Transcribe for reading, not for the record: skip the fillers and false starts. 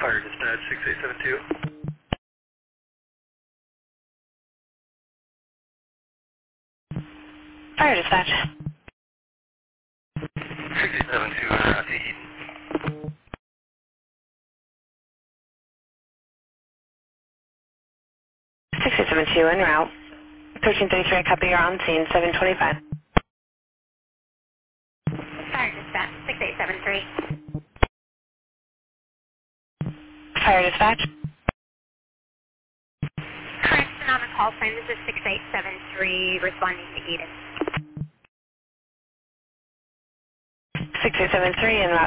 Fire dispatch 6872. Fire dispatch. 6872 to Eden. 6872 en route. 1333, copy, you're on scene, 725. Fire dispatch 6873. Fire dispatch. Correction on the call sign, this is 6873, responding to Eden. 6873 en route.